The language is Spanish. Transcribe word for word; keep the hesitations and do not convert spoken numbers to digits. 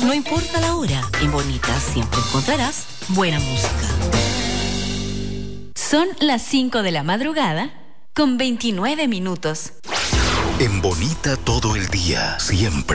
No importa la hora, en Bonita siempre encontrarás buena música. Son las cinco de la madrugada con veintinueve minutos. En Bonita todo el día, siempre.